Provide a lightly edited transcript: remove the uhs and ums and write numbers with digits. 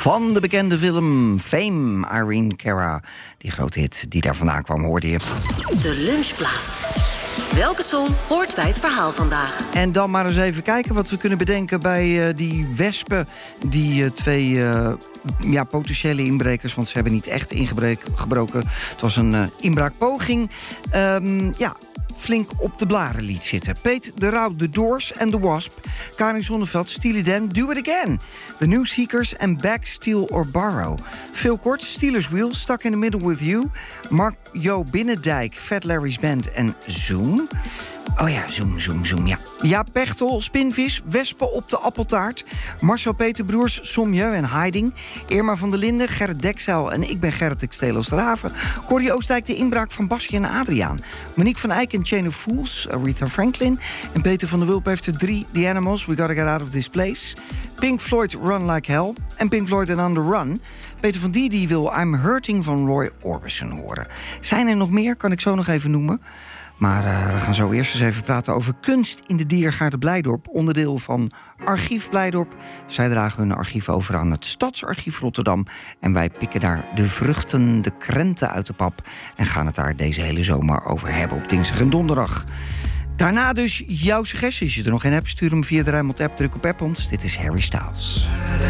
Van de bekende film Fame, Irene Cara. Die grote hit die daar vandaan kwam, hoorde je. De lunchplaat. Welke song hoort bij het verhaal vandaag? En dan maar eens even kijken wat we kunnen bedenken bij die wespen. Die twee potentiële inbrekers, want ze hebben niet echt ingebroken. Het was een inbraakpoging. Flink op de blaren liet zitten. Peet de Rauw, The Doors en The Wasp. Karin Zonneveld, Steely Dan, Do It Again. The New Seekers en Back, Steal or Borrow. Veel kort, Steelers Wheel, Stuck in the Middle with You. Mark Jo Binnendijk, Fat Larry's Band en Zoom. Oh ja, Zoom, ja. Ja, Pechtel, Spinvis, Wespen op de appeltaart. Marcel Peterbroers, Sommieu en Hiding. Irma van der Linden, Gerrit Dekzeil en ik ben Gerrit Ekstelos de Raven. Corrie Oostdijk, de inbraak van Basje en Adriaan. Monique van Eyck en Chain of Fools, Aretha Franklin. En Peter van der Wulp heeft er 3, The Animals, We Gotta Get Out of This Place. Pink Floyd, Run Like Hell. En Pink Floyd en On The Run. Peter van die wil I'm Hurting van Roy Orbison horen. Zijn er nog meer? Kan ik zo nog even noemen. Maar we gaan zo eerst eens even praten over kunst in de Diergaarde Blijdorp. Onderdeel van Archief Blijdorp. Zij dragen hun archief over aan het Stadsarchief Rotterdam. En wij pikken daar de vruchten, de krenten uit de pap. En gaan het daar deze hele zomer over hebben op dinsdag en donderdag. Daarna dus jouw suggesties. Als je er nog geen hebt, stuur hem via de Rijnmond app. Druk op app ons. Dit is Harry Styles.